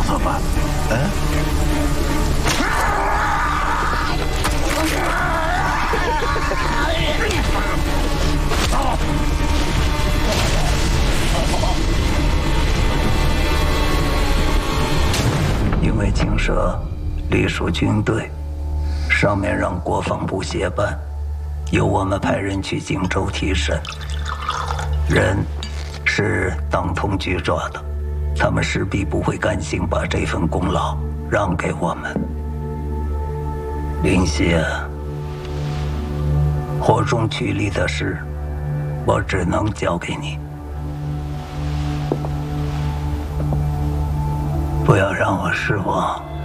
做吧。 因为青蛇隶属军队，上面让国防部协办，由我们派人去荆州提审。人是党通局抓的，他们势必不会甘心把这份功劳让给我们。林歇，火中取栗的事，我只能交给你。不要让我失望。